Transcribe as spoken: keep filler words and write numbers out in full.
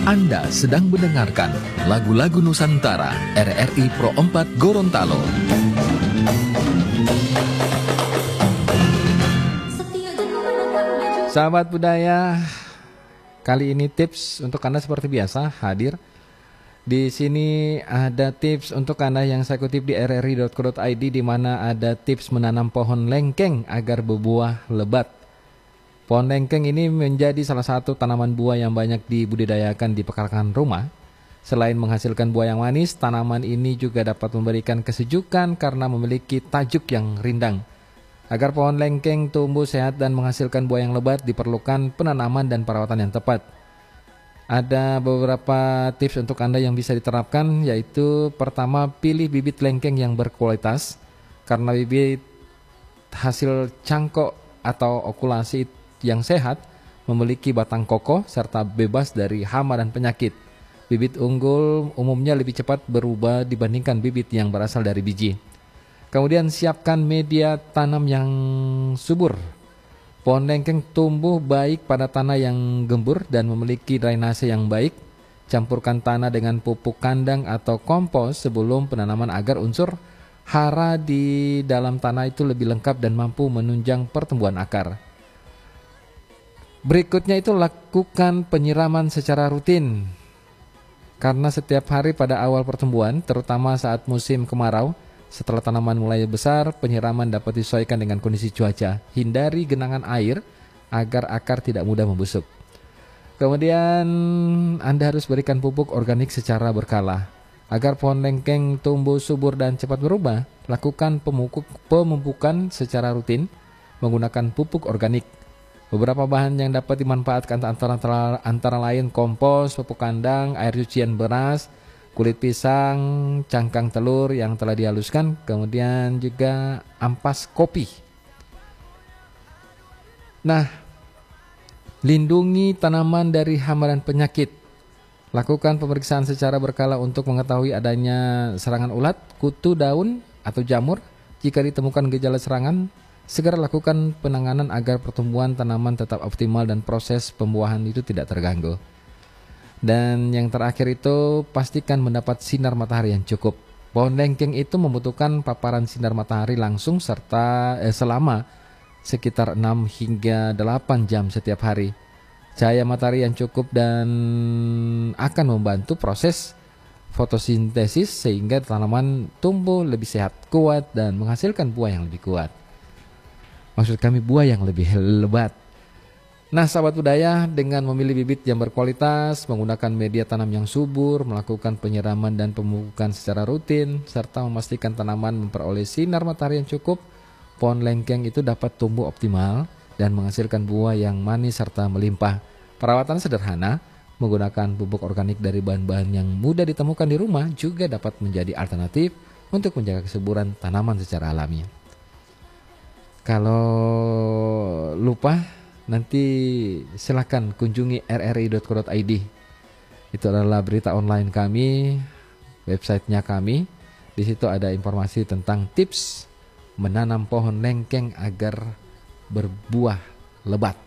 Anda sedang mendengarkan lagu-lagu Nusantara R R I Pro empat Gorontalo. Sahabat budaya, kali ini tips untuk Anda seperti biasa hadir. Di sini ada tips untuk Anda yang saya kutip di r r i dot co dot i d, di mana ada tips menanam pohon lengkeng agar berbuah lebat. Pohon lengkeng ini menjadi salah satu tanaman buah yang banyak dibudidayakan di pekarangan rumah. Selain menghasilkan buah yang manis, tanaman ini juga dapat memberikan kesejukan karena memiliki tajuk yang rindang. Agar pohon lengkeng tumbuh sehat dan menghasilkan buah yang lebat, diperlukan penanaman dan perawatan yang tepat. Ada beberapa tips untuk Anda yang bisa diterapkan, yaitu pertama, pilih bibit lengkeng yang berkualitas. Karena bibit hasil cangkok atau okulasi yang sehat memiliki batang kokoh serta bebas dari hama dan penyakit. Bibit unggul umumnya lebih cepat berubah dibandingkan bibit yang berasal dari biji. Kemudian siapkan media tanam yang subur. Pohon lengkeng tumbuh baik pada tanah yang gembur dan memiliki drainase yang baik. Campurkan tanah dengan pupuk kandang atau kompos sebelum penanaman agar unsur hara di dalam tanah itu lebih lengkap dan mampu menunjang pertumbuhan akar. Berikutnya itu lakukan penyiraman secara rutin. Karena setiap hari pada awal pertumbuhan, terutama saat musim kemarau, setelah tanaman mulai besar, penyiraman dapat disesuaikan dengan kondisi cuaca. Hindari genangan air agar akar tidak mudah membusuk. Kemudian Anda harus berikan pupuk organik secara berkala. Agar pohon lengkeng tumbuh subur dan cepat berubah, lakukan pemupuk, pemupukan secara rutin menggunakan pupuk organik. Beberapa bahan yang dapat dimanfaatkan antara, antara, antara lain kompos, pupuk kandang, air cucian beras, kulit pisang, cangkang telur yang telah dihaluskan, kemudian juga ampas kopi. Nah, lindungi tanaman dari hama dan penyakit. Lakukan pemeriksaan secara berkala untuk mengetahui adanya serangan ulat, kutu daun, atau jamur. Jika ditemukan gejala serangan, segera lakukan penanganan agar pertumbuhan tanaman tetap optimal dan proses pembuahan itu tidak terganggu. Dan yang terakhir itu, pastikan mendapat sinar matahari yang cukup. Pohon lengkeng itu membutuhkan paparan sinar matahari langsung serta eh, selama sekitar enam hingga delapan jam setiap hari. Cahaya matahari yang cukup dan akan membantu proses fotosintesis sehingga tanaman tumbuh lebih sehat, kuat, dan menghasilkan buah yang lebih kuat. Maksud kami buah yang lebih lebat. Nah, sahabat budaya, dengan memilih bibit yang berkualitas, menggunakan media tanam yang subur, melakukan penyiraman dan pemupukan secara rutin, serta memastikan tanaman memperoleh sinar matahari yang cukup, pohon lengkeng itu dapat tumbuh optimal dan menghasilkan buah yang manis serta melimpah. Perawatan sederhana, menggunakan pupuk organik dari bahan-bahan yang mudah ditemukan di rumah juga dapat menjadi alternatif untuk menjaga kesuburan tanaman secara alami. Kalau lupa, nanti silakan kunjungi r r i dot co dot i d. Itu adalah berita online kami, websitenya kami. Di situ ada informasi tentang tips menanam pohon lengkeng agar berbuah lebat.